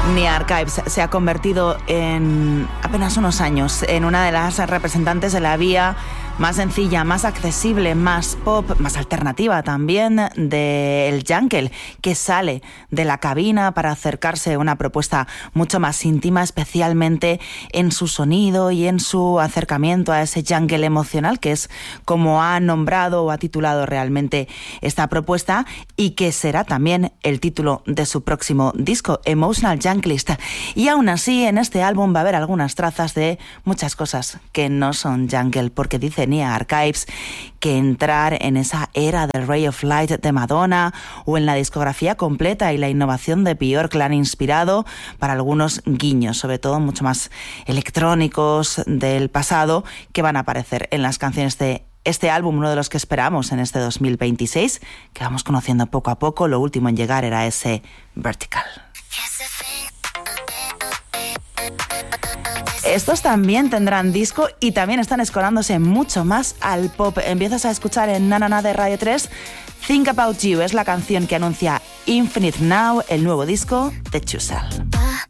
Nia Archives se ha convertido en apenas unos años en una de las representantes de la vía más sencilla, más accesible, más pop, más alternativa también del jungle, que sale de la cabina para acercarse a una propuesta mucho más íntima, especialmente en su sonido y en su acercamiento a ese jungle emocional, que es como ha nombrado o ha titulado realmente esta propuesta, y que será también el título de su próximo disco, Emotional Junglist. Y aún así, en este álbum va a haber algunas trazas de muchas cosas que no son jungle, porque dice Nia Archives que entrar en esa era del Ray of Light de Madonna o en la discografía completa y la innovación de Björk la han inspirado para algunos guiños, sobre todo mucho más electrónicos del pasado, que van a aparecer en las canciones de este álbum, uno de los que esperamos en este 2026, que vamos conociendo poco a poco. Lo último en llegar era ese Vertical. Estos también tendrán disco y también están escolándose mucho más al pop. Empiezas a escuchar en Na Na Na de Radio 3 Think About You, es la canción que anuncia Infinite Now, el nuevo disco de Chusel.